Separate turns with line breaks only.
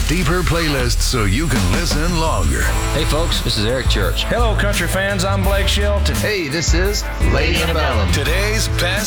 deeper playlists so you can listen longer.
Hey folks, this is Eric Church.
Hello country fans, I'm Blake Shelton.
Hey, this is Lady Antebellum.
Today's best